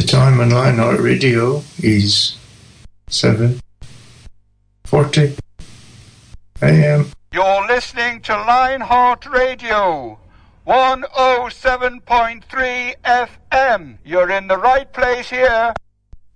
time on Lionheart Radio is 7:40 a.m. You're listening to Lionheart Radio, 107.3 FM. You're in the right place here.